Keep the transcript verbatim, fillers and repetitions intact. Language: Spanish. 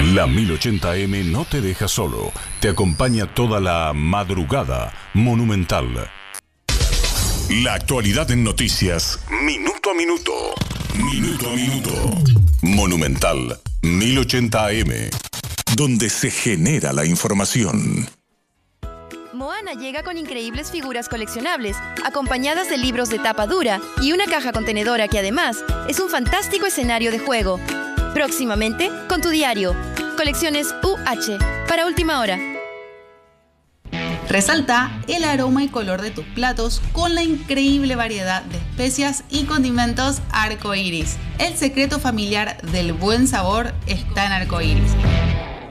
La mil ochenta eme no te deja solo, te acompaña toda la madrugada. Monumental. La actualidad en noticias, minuto a minuto. Minuto a minuto. Monumental mil ochenta eme, donde se genera la información. Moana llega con increíbles figuras coleccionables, acompañadas de libros de tapa dura y una caja contenedora que además es un fantástico escenario de juego. Próximamente, con tu diario. Colecciones U H, para última hora. Resalta el aroma y color de tus platos con la increíble variedad de especias y condimentos Arcoiris. El secreto familiar del buen sabor está en Arcoiris.